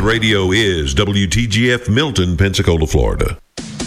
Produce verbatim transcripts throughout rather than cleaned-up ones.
Radio is W T G F Milton, Pensacola, Florida.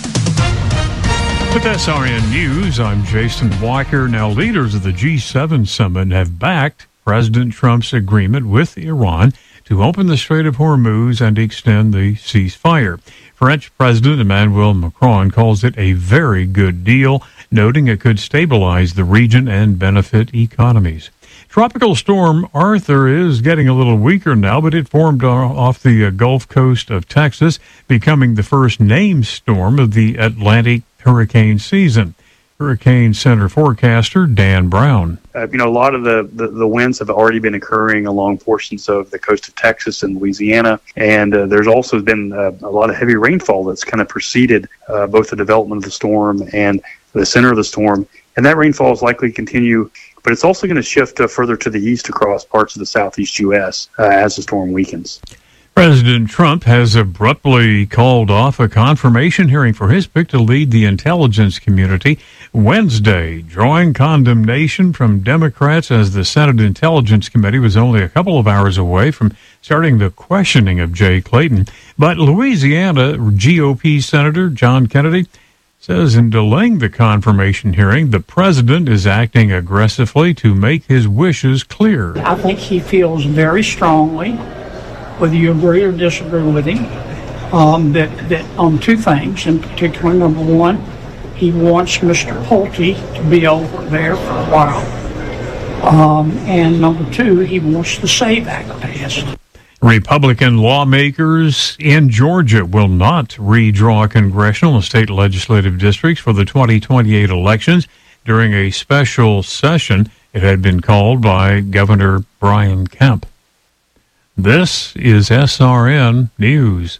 With S R N News, I'm Jason Walker. Now, leaders of the G seven summit have backed President Trump's agreement with Iran to open the Strait of Hormuz and extend the ceasefire. French President Emmanuel Macron calls it a very good deal, noting it could stabilize the region and benefit economies. Tropical storm Arthur is getting a little weaker now, but it formed off the Gulf Coast of Texas, becoming the first named storm of the Atlantic hurricane season. Hurricane Center forecaster Dan Brown. Uh, you know, a lot of the, the, the winds have already been occurring along portions of the coast of Texas and Louisiana, and uh, there's also been uh, a lot of heavy rainfall that's kind of preceded uh, both the development of the storm and the center of the storm, and that rainfall is likely to continue, but it's also going to shift uh, further to the east across parts of the southeast U S uh, as the storm weakens. President Trump has abruptly called off a confirmation hearing for his pick to lead the intelligence community Wednesday, drawing condemnation from Democrats as the Senate Intelligence Committee was only a couple of hours away from starting the questioning of Jay Clayton. But Louisiana G O P Senator John Kennedy says in delaying the confirmation hearing, the president is acting aggressively to make his wishes clear. I think he feels very strongly, whether you agree or disagree with him, um, that, that on two things in particular. Number one, he wants Mister Pulte to be over there for a while. Um, and number two, he wants the SAVE Act passed. Republican lawmakers in Georgia will not redraw congressional and state legislative districts for the twenty twenty-eight elections during a special session. It had been called by Governor Brian Kemp. This is S R N News.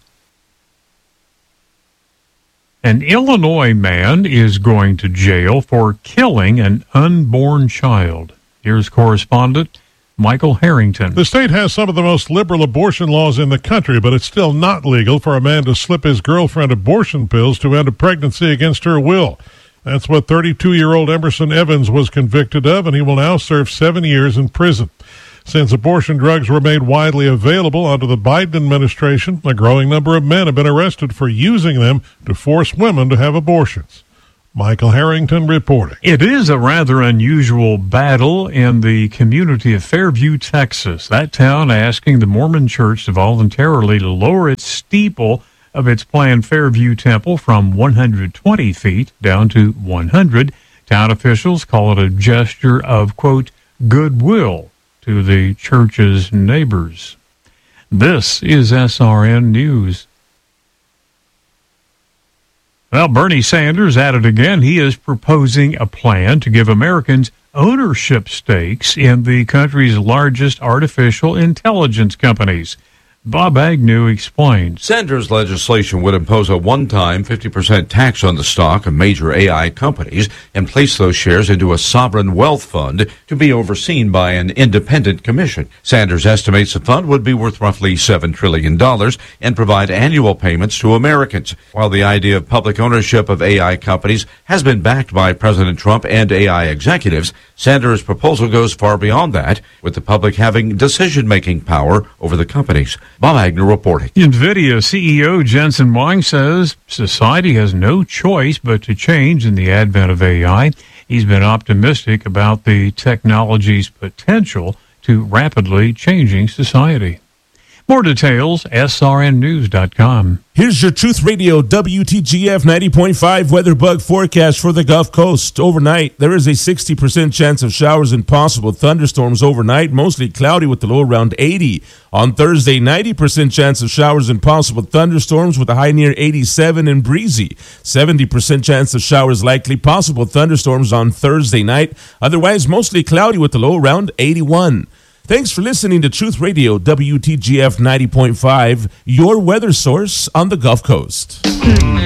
An Illinois man is going to jail for killing an unborn child. Here's correspondent Michael Harrington. The state has some of the most liberal abortion laws in the country, but it's still not legal for a man to slip his girlfriend abortion pills to end a pregnancy against her will. That's what thirty-two-year-old Emerson Evans was convicted of, and he will now serve seven years in prison. Since abortion drugs were made widely available under the Biden administration, a growing number of men have been arrested for using them to force women to have abortions. Michael Harrington reporting. It is a rather unusual battle in the community of Fairview, Texas. That town asking the Mormon Church to voluntarily lower its steeple of its planned Fairview Temple from one hundred twenty feet down to one hundred. Town officials call it a gesture of, quote, goodwill to the church's neighbors. This is S R N News. Well, Bernie Sanders at it again. He is proposing a plan to give Americans ownership stakes in the country's largest artificial intelligence companies. Bob Agnew explains. Sanders' legislation would impose a one-time fifty percent tax on the stock of major A I companies and place those shares into a sovereign wealth fund to be overseen by an independent commission. Sanders estimates the fund would be worth roughly seven trillion dollars and provide annual payments to Americans. While the idea of public ownership of A I companies has been backed by President Trump and A I executives, Sanders' proposal goes far beyond that, with the public having decision-making power over the companies. Bob Agnew reporting. NVIDIA C E O Jensen Huang says society has no choice but to change in the advent of A I. He's been optimistic about the technology's potential to rapidly changing society. More details, S R N news dot com. Here's your Truth Radio W T G F ninety point five weather bug forecast for the Gulf Coast. Overnight, there is a sixty percent chance of showers and possible thunderstorms overnight, mostly cloudy with the low around eighty. On Thursday, ninety percent chance of showers and possible thunderstorms with a high near eighty-seven and breezy. seventy percent chance of showers likely, possible thunderstorms on Thursday night. Otherwise, mostly cloudy with the low around eighty-one. Thanks for listening to Truth Radio W T G F ninety point five, your weather source on the Gulf Coast.